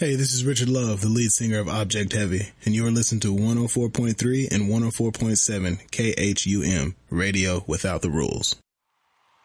Hey, this is Richard Love, the lead singer of Object Heavy, and you are listening to 104.3 and 104.7 KHUM, Radio Without the Rules.